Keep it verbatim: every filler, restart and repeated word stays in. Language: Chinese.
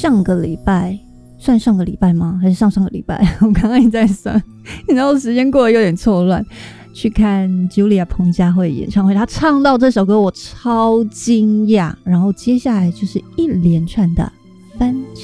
上个礼拜，算上个礼拜吗？还是上上个礼拜？我刚刚也在算，你知道时间过得有点错乱。去看 Julia 彭佳慧演唱会，她唱到这首歌我超惊讶，然后接下来就是一连串的翻